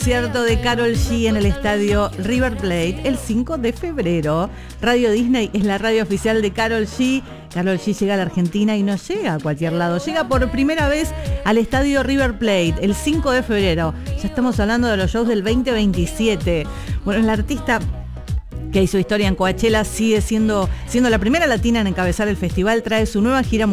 Concierto de Karol G en el estadio River Plate el 5 de febrero. Radio Disney es la radio oficial de Karol G. Karol G llega a la Argentina y no llega a cualquier lado. Llega por primera vez al estadio River Plate el 5 de febrero. Ya estamos hablando de los shows del 2027. Bueno, la artista que hizo historia en Coachella sigue siendo la primera latina en encabezar el festival. Trae su nueva gira